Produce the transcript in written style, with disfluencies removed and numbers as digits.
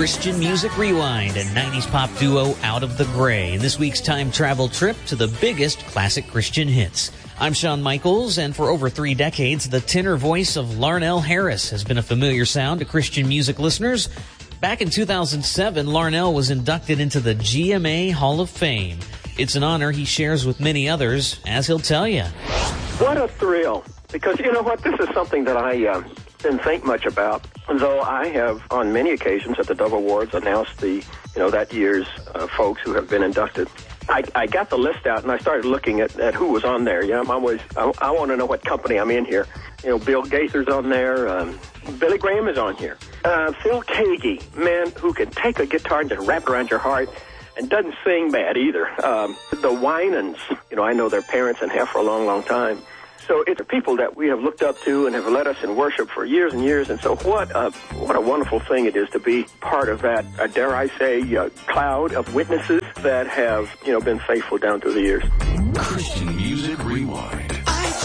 Christian Music Rewind and 90s pop duo Out of the Gray in this week's time travel trip to the biggest classic Christian hits. I'm Shawn Michaels, and for over 3 decades, the tenor voice of Larnell Harris has been a familiar sound to Christian music listeners. Back in 2007, Larnell was inducted into the GMA Hall of Fame. It's an honor he shares with many others, as he'll tell you. What a thrill. Because you know what, this is something that I didn't think much about, though I have on many occasions at the Dove Awards announced that year's folks who have been inducted. I got the list out and I started looking at who was on there. I want to know what company I'm in here. Bill Gaither's on there. Billy Graham is on here. Phil Keaggy, man who can take a guitar and just wrap it around your heart and doesn't sing bad either. The Winans, I know their parents and have for a long, long time. So it's people that we have looked up to and have led us in worship for years and years. And so what a wonderful thing it is to be part of that, dare I say, cloud of witnesses that have, been faithful down through the years. Christian Music Rewind.